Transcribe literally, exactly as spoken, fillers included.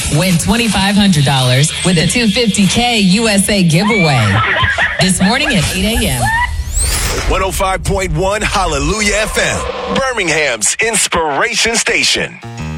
Win twenty-five hundred dollars with a two hundred fifty K U S A giveaway. This morning at eight a.m. one oh five point one Hallelujah F M, Birmingham's inspiration station.